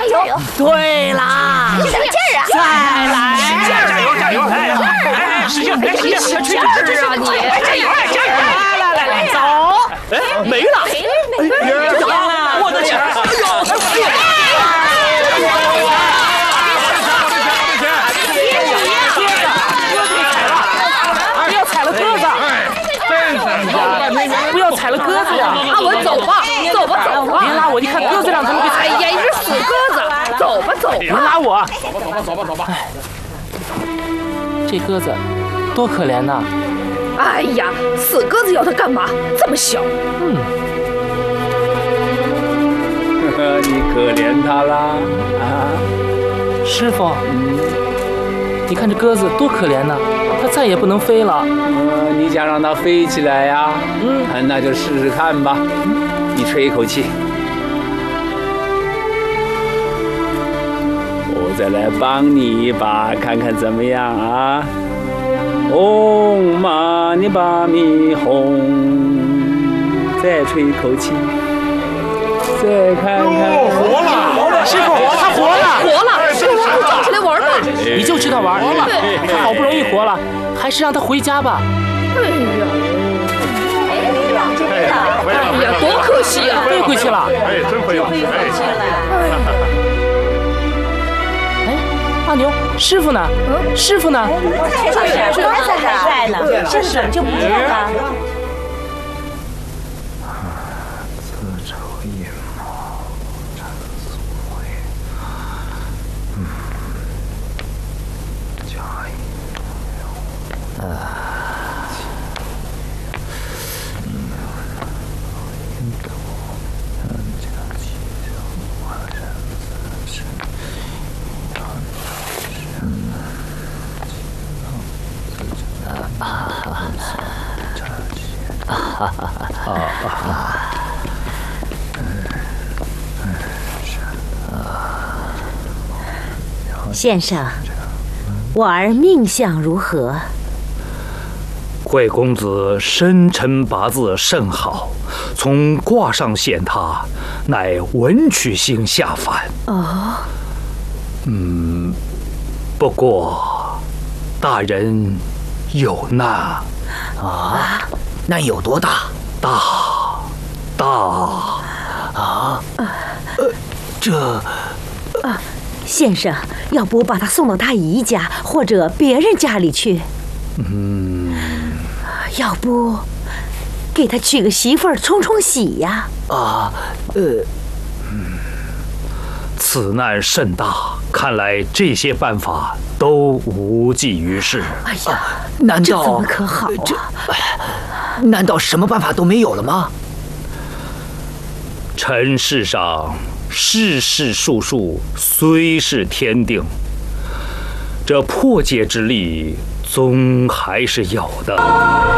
油！ 对啦， 使劲儿啊！ 再来！ 加油加油！哎，使劲，使劲， 使劲儿啊你！ 加油加油！ 来，走！ 哎，没了！我的钱！ 不要踩了鸽子！不要踩了鸽子呀！ 阿文，走吧，走吧，走吧！ 别拉我！你看鸽子俩怎么给踩？ 哎呀，你这死鸽子！走吧，走别吧！ 拉我！ 走吧！ 这鸽子多可怜呐！ 哎呀，死鸽子要它干嘛？这么小。 你可怜他啦啊！ 师傅，你看这鸽子多可怜呐，它再也不能飞了。 你想让它飞起来呀？那就试试看吧。你吹一口气，我再来帮你一把，看看怎么样啊？嗡嘛呢叭咪吽，再吹一口气，再看看。 活了！ 师傅，它活了！ 活了，是我们抓起来玩吧。 你就知道玩，它好不容易活了，还是让它回家吧。 哎呀，多可惜啊！ 飞回去了。 哎，真飞了！ 哎，阿牛，师傅呢？师傅呢？ 鸽子还在呢，这怎么就不见了？ 先生，我儿命相如何？ 贵公子生辰八字甚好，从卦上显他乃文曲星下凡。 哦， 不过大人有难啊，难有多大？ 大啊！这先生，要不把他送到他姨家或者别人家里去？要不给他娶个媳妇儿冲冲喜呀？ 此难甚大，看来这些办法都无济于事。 哎呀， 难道这怎么可好啊？ 难道什么办法都没有了吗？ 尘世上世事术数虽是天定，这破解之力总还是有的。